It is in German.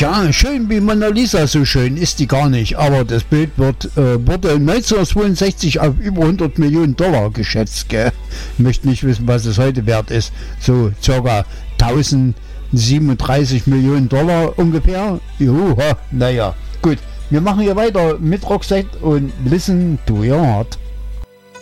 Tja, schön wie Mona Lisa, so schön ist die gar nicht, aber das Bild wurde 1962 auf über 100 Millionen Dollar geschätzt, gell? Ich möchte nicht wissen, was es heute wert ist, so circa 1037 Millionen Dollar ungefähr. Juhu, naja, gut, wir machen hier weiter mit Roxette und Listen to Your Heart.